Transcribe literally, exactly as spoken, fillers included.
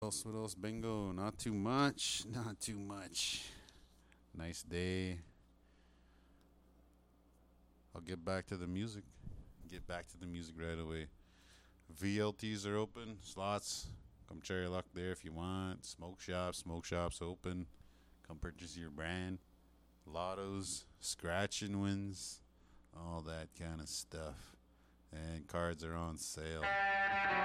else? What else? Bingo. Not too much. Not too much. Nice day. I'll get back to the music. Get back to the music right away. V L Ts are open. Slots. Come cherry luck there if you want. Smoke shops. Smoke shops open. Come purchase your brand. Lottos. Scratch and wins. All that kind of stuff. And cards are on sale.